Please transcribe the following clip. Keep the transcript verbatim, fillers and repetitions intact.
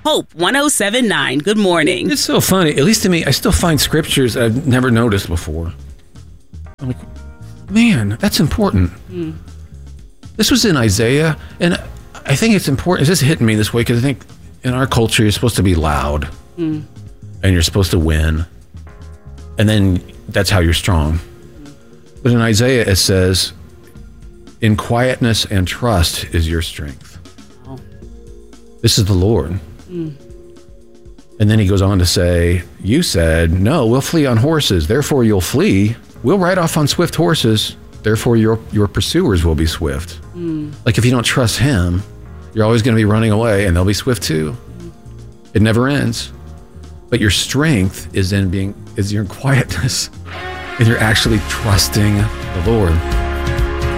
Hope one oh seven point nine. Good morning. It's so funny. At least to me, I still find scriptures I've never noticed before. I'm like, man, that's important. Mm. This was in Isaiah, and I think it's important. It's just hitting me this way because I think in our culture, you're supposed to be loud, mm. and you're supposed to win, and then that's how you're strong. But in Isaiah, it says, in quietness and trust is your strength. Oh. This is the Lord. Mm. And then he goes on to say, you said, no, we'll flee on horses, therefore you'll flee. We'll ride off on swift horses, therefore your your pursuers will be swift. Mm. Like if you don't trust him, you're always going to be running away and they'll be swift too. Mm. It never ends. But your strength is in being, is your quietness, and you're actually trusting the Lord.